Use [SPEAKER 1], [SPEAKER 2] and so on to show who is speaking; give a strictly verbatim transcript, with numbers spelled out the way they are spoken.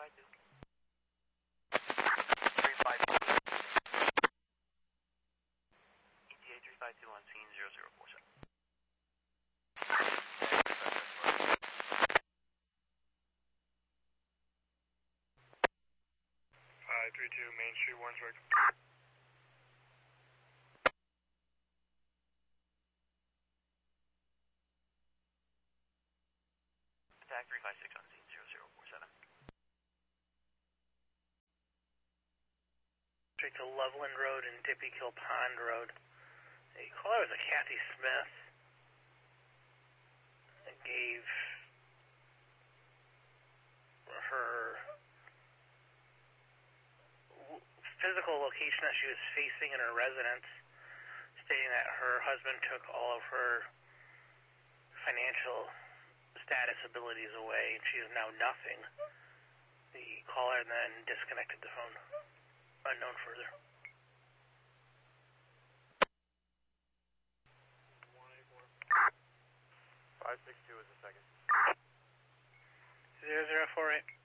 [SPEAKER 1] five two. three five two. E T A three five two on scene zero zero four seven.
[SPEAKER 2] five three two, Main Street, Warrensburg.
[SPEAKER 1] Attack three five six on scene zero zero four seven.
[SPEAKER 3] Straight to Loveland Road and Dippy Kill Pond Road. The caller was a Kathy Smith. It gave her physical location that she was facing in her residence, stating that her husband took all of her financial status abilities away and she is now nothing. The caller then disconnected the phone. Unknown further.
[SPEAKER 2] five six two is the second.
[SPEAKER 3] zero zero four eight.